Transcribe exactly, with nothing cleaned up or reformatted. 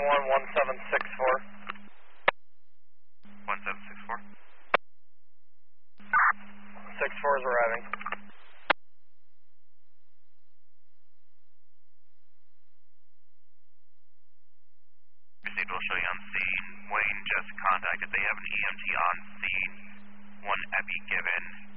one, one seven six four. one seven six four. six four is arriving. Received will show you on scene. Wayne just contacted. They have an E M T on scene. One epi given.